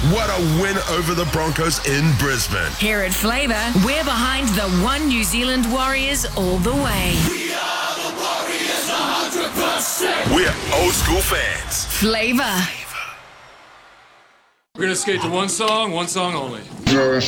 What a win over the Broncos in Brisbane. Here at Flavour, we're behind the One New Zealand Warriors all the way. We are the Warriors 100%. We're old school fans. Flavour. We're going to skate to one song only.